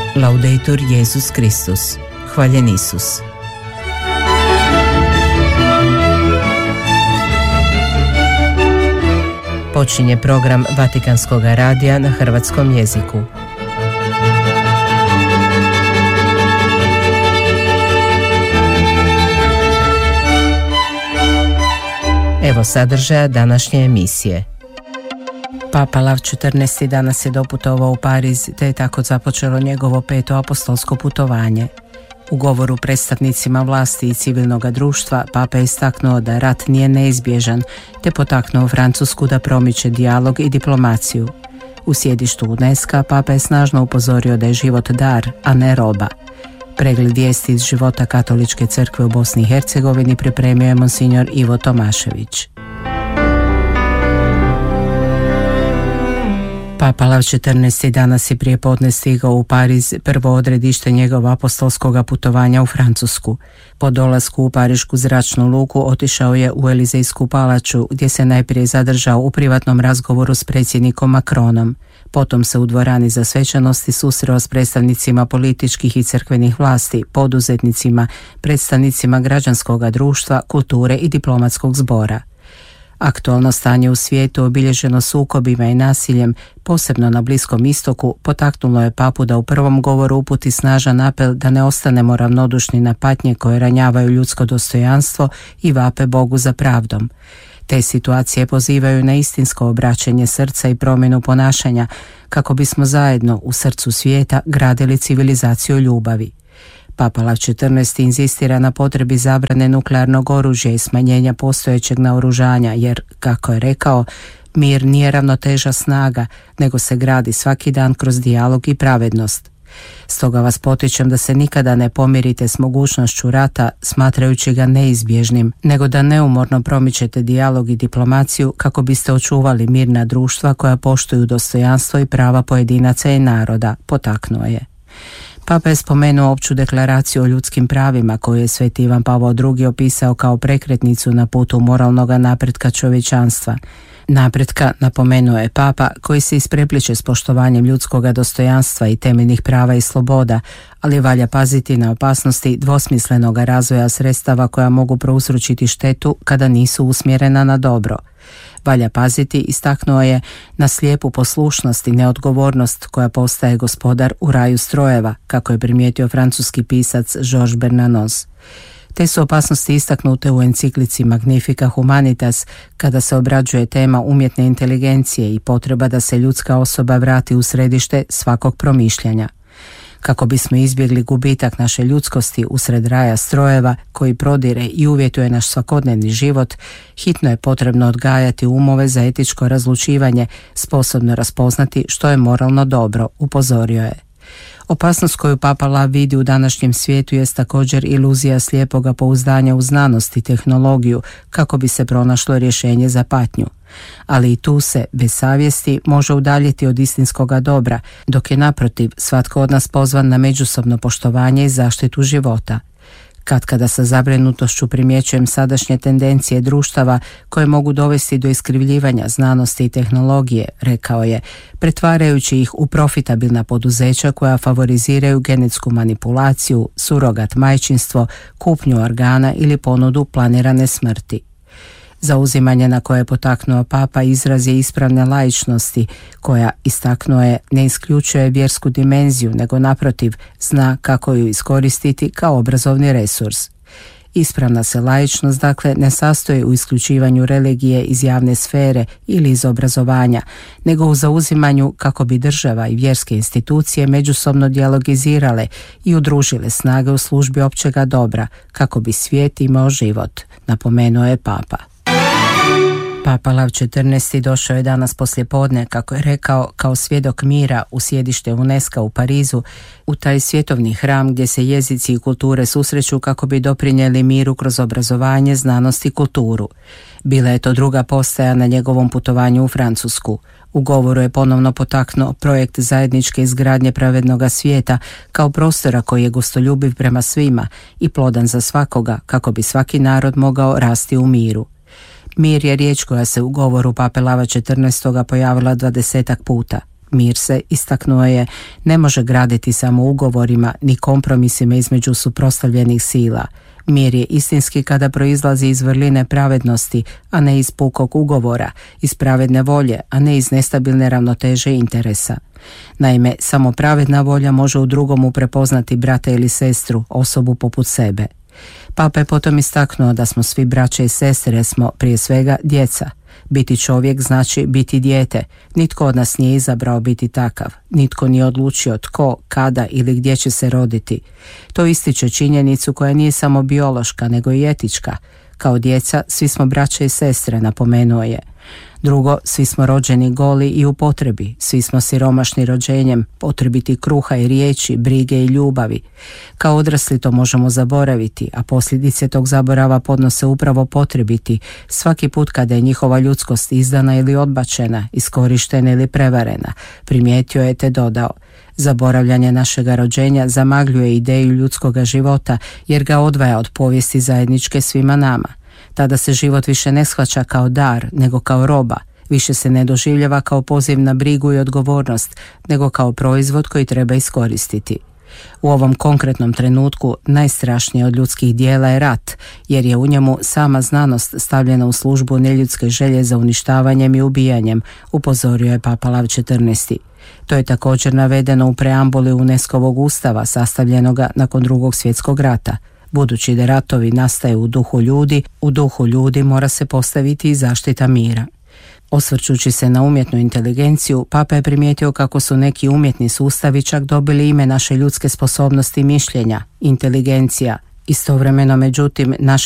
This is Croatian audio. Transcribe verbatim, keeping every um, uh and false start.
Laudetur Jesus Kristus. Hvaljen Isus. Počinje program Vatikanskog radija na hrvatskom jeziku. Evo sadržaja današnje emisije. Papa Lav četrnaesti. danas je doputovao u Pariz, te je tako započelo njegovo peto apostolsko putovanje. U govoru predstavnicima vlasti i civilnog društva, Papa je istaknuo da rat nije neizbježan, te potaknuo Francusku da promiče dijalog i diplomaciju. U sjedištu UNESCO Papa je snažno upozorio da je život dar, a ne roba. Pregled vijesti iz života Katoličke crkve u Bosni i Hercegovini pripremio je monsignor Ivo Tomašević. Papa Lav četrnaesti. danas je prije podne stigao u Pariz, prvo odredište njegova apostolskog putovanja u Francusku. Po dolasku u parišku zračnu luku otišao je u Elizejsku palaču, gdje se najprije zadržao u privatnom razgovoru s predsjednikom Macronom. Potom se u dvorani za svečanosti susreo s predstavnicima političkih i crkvenih vlasti, poduzetnicima, predstavnicima građanskog društva, kulture i diplomatskog zbora. Aktualno stanje u svijetu, obilježeno sukobima i nasiljem, posebno na Bliskom istoku, potaknulo je papu da u prvom govoru uputi snažan apel da ne ostanemo ravnodušni na patnje koje ranjavaju ljudsko dostojanstvo i vape Bogu za pravdom. Te situacije pozivaju na istinsko obraćanje srca i promjenu ponašanja, kako bismo zajedno u srcu svijeta gradili civilizaciju ljubavi. Papa Lav četrnaesti. inzistira na potrebi zabrane nuklearnog oružja i smanjenja postojećeg naoružanja, jer, kako je rekao, mir nije ravnoteža snaga, nego se gradi svaki dan kroz dijalog i pravednost. Stoga vas potičem da se nikada ne pomirite s mogućnošću rata, smatrajući ga neizbježnim, nego da neumorno promičete dijalog i diplomaciju kako biste očuvali mirna društva koja poštuju dostojanstvo i prava pojedinaca i naroda, potaknuo je. Papa je spomenuo opću deklaraciju o ljudskim pravima koju je Sveti Ivan Pavao drugi. opisao kao prekretnicu na putu moralnog napretka čovječanstva. Napretka, napomenuo je Papa, koji se isprepliče s poštovanjem ljudskog dostojanstva i temeljnih prava i sloboda, ali valja paziti na opasnosti dvosmislenog razvoja sredstava koja mogu prouzročiti štetu kada nisu usmjerena na dobro. Valja paziti, istaknuo je, na slijepu poslušnost i neodgovornost koja postaje gospodar u raju strojeva, kako je primijetio francuski pisac Georges Bernanos. Te su opasnosti istaknute u enciklici Magnifica Humanitas, kada se obrađuje tema umjetne inteligencije i potreba da se ljudska osoba vrati u središte svakog promišljanja. Kako bismo izbjegli gubitak naše ljudskosti usred raja strojeva koji prodire i uvjetuje naš svakodnevni život, hitno je potrebno odgajati umove za etičko razlučivanje, sposobno raspoznati što je moralno dobro, upozorio je. Opasnost koju Papa Lav vidi u današnjem svijetu jest također iluzija slijepoga pouzdanja u znanost i tehnologiju kako bi se pronašlo rješenje za patnju. Ali i tu se, bez savjesti, može udaljiti od istinskoga dobra, dok je naprotiv svatko od nas pozvan na međusobno poštovanje i zaštitu života. Katkada sa zabrinutošću primjećujem sadašnje tendencije društava koje mogu dovesti do iskrivljivanja znanosti i tehnologije, rekao je, pretvarajući ih u profitabilna poduzeća koja favoriziraju genetsku manipulaciju, surogat majčinstvo, kupnju organa ili ponudu planirane smrti. Zauzimanje na koje je potaknuo Papa izraz je ispravne laičnosti, koja, istaknuo je, ne isključuje vjersku dimenziju, nego naprotiv zna kako ju iskoristiti kao obrazovni resurs. Ispravna se laičnost, dakle, ne sastoji u isključivanju religije iz javne sfere ili iz obrazovanja, nego u zauzimanju kako bi država i vjerske institucije međusobno dijalogizirale i udružile snage u službi općega dobra, kako bi svijet imao život, napomenuo je Papa. Papa Lav četrnaesti. došao je danas poslijepodne, kako je rekao, kao svjedok mira u sjedište UNESCO u Parizu, u taj svjetovni hram gdje se jezici i kulture susreću kako bi doprinijeli miru kroz obrazovanje, znanost i kulturu. Bila je to druga postaja na njegovom putovanju u Francusku. U govoru je ponovno potaknuo projekt zajedničke izgradnje pravednoga svijeta kao prostora koji je gostoljubiv prema svima i plodan za svakoga, kako bi svaki narod mogao rasti u miru. Mir je riječ koja se u govoru Pape Lava četrnaestog. pojavila dvadesetak puta. Mir se, istaknuo je, ne može graditi samo ugovorima ni kompromisima između suprotstavljenih sila. Mir je istinski kada proizlazi iz vrline pravednosti, a ne iz pukog ugovora, iz pravedne volje, a ne iz nestabilne ravnoteže interesa. Naime, samo pravedna volja može u drugomu prepoznati brata ili sestru, osobu poput sebe. Papa je potom istaknuo da smo svi braće i sestre, smo prije svega djeca. Biti čovjek znači biti dijete. Nitko od nas nije izabrao biti takav. Nitko nije odlučio tko, kada ili gdje će se roditi. To ističe činjenicu koja nije samo biološka, nego i etička. Kao djeca svi smo braće i sestre, napomenuo je. Drugo, svi smo rođeni goli i u potrebi, svi smo siromašni rođenjem, potrebiti kruha i riječi, brige i ljubavi. Kao odrasli to možemo zaboraviti, a posljedice tog zaborava podnose upravo potrebiti svaki put kada je njihova ljudskost izdana ili odbačena, iskorištena ili prevarena, primijetio je te dodao. Zaboravljanje našega rođenja zamagljuje ideju ljudskoga života jer ga odvaja od povijesti zajedničke svima nama. Tada se život više ne shvaća kao dar, nego kao roba, više se ne doživljava kao poziv na brigu i odgovornost, nego kao proizvod koji treba iskoristiti. U ovom konkretnom trenutku najstrašnije od ljudskih dijela je rat, jer je u njemu sama znanost stavljena u službu neljudske želje za uništavanjem i ubijanjem, upozorio je Papa Lav četrnaesti. To je također navedeno u preambuli UNESCO-vog ustava sastavljenoga nakon drugog svjetskog rata. Budući da ratovi nastaju u duhu ljudi, u duhu ljudi mora se postaviti i zaštita mira. Osvrćući se na umjetnu inteligenciju, Papa je primijetio kako su neki umjetni sustavi čak dobili ime naše ljudske sposobnosti mišljenja, inteligencija. Istovremeno, međutim, naše